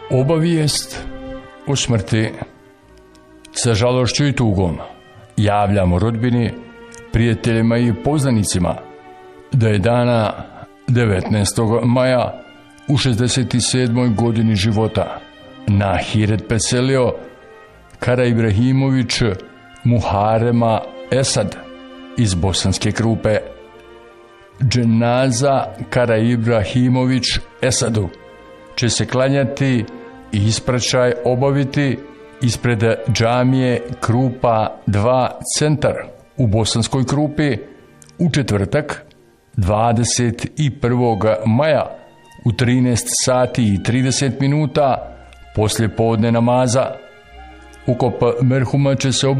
Obavijest o smrti sa žalošću i tugom javljamo rodbini, prijateljima i poznanicima da je dana 19. maja u 67. godini života na ahiret preselio Karaibrahimović Muharema Esad iz Bosanske Krupe. Dženaza Karaibrahimović Esadu će se klanjati i ispraćaj obaviti ispred džamije Krupa 2 centar u Bosanskoj Krupi u četvrtak 21. maja u 13 sati i 30 minuta poslije podne namaza. Ukop merhuma će se